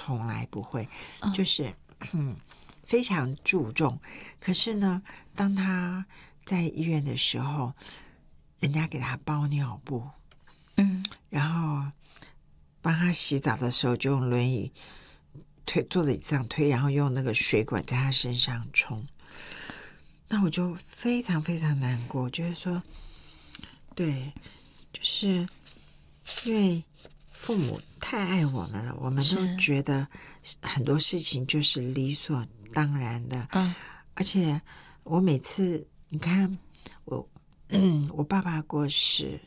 从来不会，就是非常注重。可是呢，当他在医院的时候，人家给他包尿布，然后帮他洗澡的时候就用轮椅坐在椅子上推，然后用那个水管在他身上冲。那我就非常非常难过，我觉得说，对，就是因为父母太爱我们了，我们都觉得很多事情就是理所当然的。而且我每次你看我爸爸过世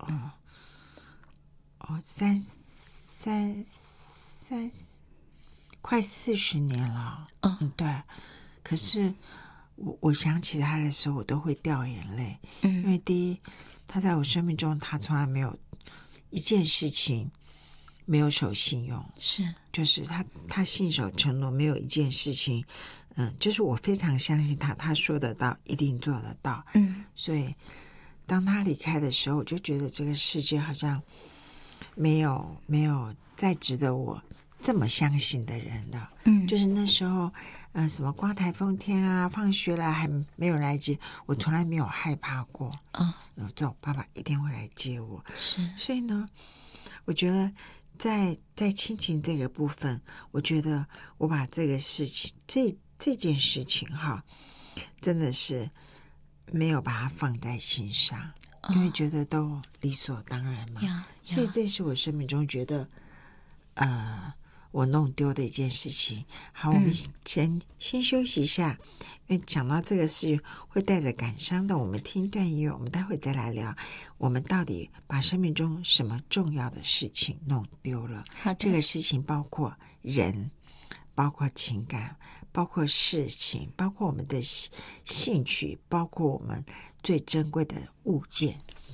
快40年了。对。可是我想起他的时候，我都会掉眼泪。因为第一，他在我生命中，他从来没有一件事情没有守信用，就是他信守承诺，没有一件事情，就是我非常相信他说得到，一定做得到。所以当他离开的时候，我就觉得这个世界好像没有再值得我这么相信的人了。就是那时候什么刮台风天啊，放学了还没有人来接我，从来没有害怕过。这种爸爸一定会来接我。所以呢，我觉得在亲情这个部分，我觉得我把这个事情这件事情真的是没有把它放在心上，因为觉得都理所当然嘛。所以这是我生命中觉得我弄丢的一件事情。好，我们先休息一下，因为讲到这个事会带着感伤的，我们听一段音乐，我们待会再来聊我们到底把生命中什么重要的事情弄丢了。这个事情包括人，包括情感，包括事情，包括我们的兴趣，包括我们最珍贵的物件。